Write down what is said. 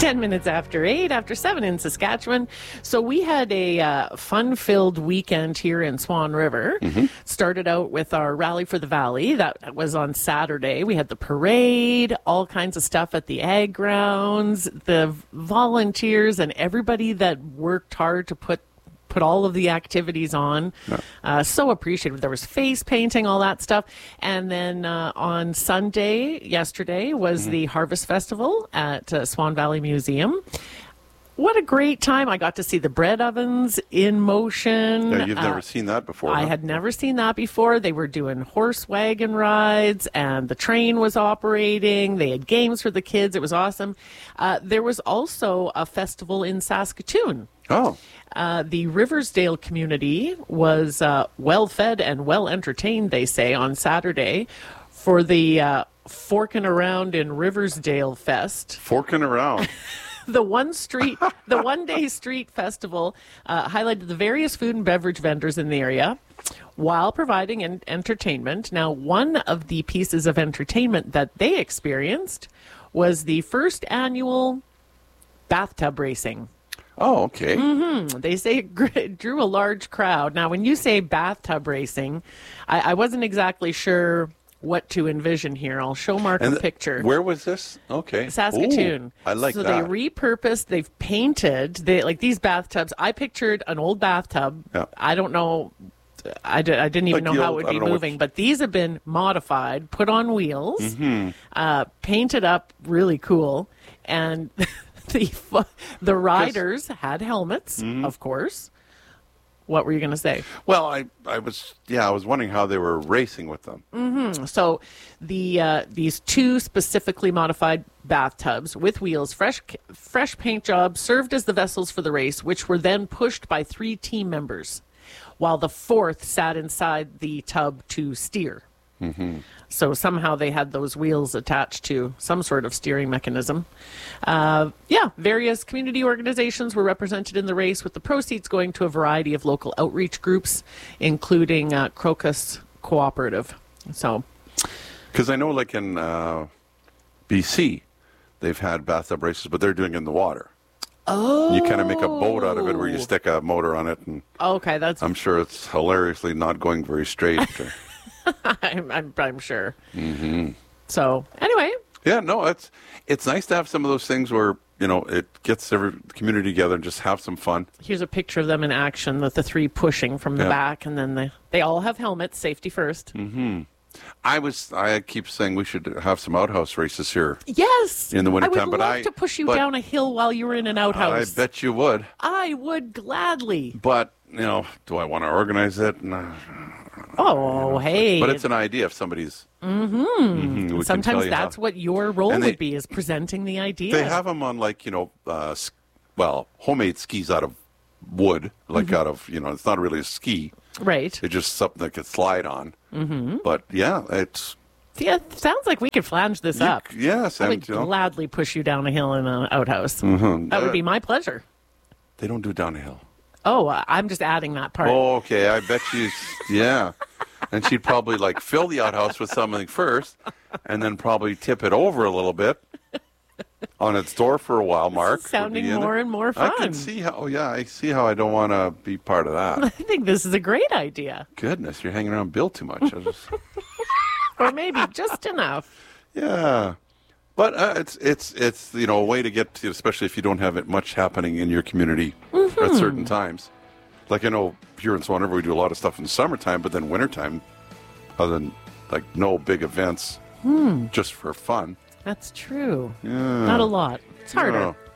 10 minutes after 8, after 7 in Saskatchewan. So we had a fun-filled weekend here in Swan River. Started out with our Rally for the Valley. That was on Saturday. We had the parade, all kinds of stuff at the ag grounds, the volunteers and everybody that worked hard to put all of the activities on. So appreciative. There was face painting, all that stuff. And then on Sunday, yesterday, was the Harvest Festival at Swan Valley Museum. What a great time. I got to see the bread ovens in motion. Yeah, you've never seen that before. I had never seen that before. They were doing horse wagon rides, and the train was operating. They had games for the kids. It was awesome. There was also a festival in Saskatoon. Oh. The Riversdale community was well-fed and well-entertained, they say, on Saturday for the Forkin' Around in Riversdale Fest. Forking around. The one-day street festival highlighted the various food and beverage vendors in the area while providing entertainment. Now, one of the pieces of entertainment that they experienced was the first annual bathtub racing. Oh, okay. They say it drew a large crowd. Now, when you say bathtub racing, I wasn't exactly sure what to envision here. I'll show Mark a picture. Where was this? Okay. Saskatoon. Ooh, I like that. So they repurposed, they've painted, like these bathtubs. I pictured an old bathtub. Yeah. I don't know. I didn't even know how it would be moving, but these have been modified, put on wheels, painted up really cool, and the riders had helmets, of course. What were you going to say? Well, I was wondering how they were racing with them. So these two specifically modified bathtubs with wheels, fresh paint jobs, served as the vessels for the race, which were then pushed by 3 team members, while the 4th sat inside the tub to steer. So somehow they had those wheels attached to some sort of steering mechanism. Various community organizations were represented in the race, with the proceeds going to a variety of local outreach groups, including Crocus Cooperative. So, because I know, like in BC, they've had bathtub races, but they're doing it in the water. Oh, you kind of make a boat out of it, where you stick a motor on it, and okay, I'm sure it's hilariously not going very straight. I'm sure. So anyway, it's nice to have some of those things where it gets every community together and just have some fun. Here's a picture of them in action, with the 3 pushing from the back, and then they all have helmets, safety first. I keep saying we should have some outhouse races here. Yes, in the wintertime. I would love to push you down a hill while you were in an outhouse. I bet you would. I would gladly. But do I want to organize it? No. Oh, hey. But it's an idea if somebody's... Sometimes that's what your role would be, is presenting the idea. They have them on, homemade skis out of wood, out of, it's not really a ski. Right. It's just something that could slide on. But, it's... Yeah, it sounds like we could flange this up. Yes. I would gladly push you down a hill in an outhouse. That would be my pleasure. They don't do it down a hill. Oh, I'm just adding that part. Oh, okay. I bet she's, And she'd probably fill the outhouse with something first, and then probably tip it over a little bit on its door for a while, Mark. Sounding more and more fun. I can see how, I see how I don't want to be part of that. I think this is a great idea. Goodness, you're hanging around Bill too much. Or maybe just enough. Yeah. But it's a way to get to, especially if you don't have it much happening in your community at certain times. Like I know here in Swan River we do a lot of stuff in the summertime, but then wintertime, other than no big events, just for fun. That's true. Yeah. Not a lot. It's harder. Yeah.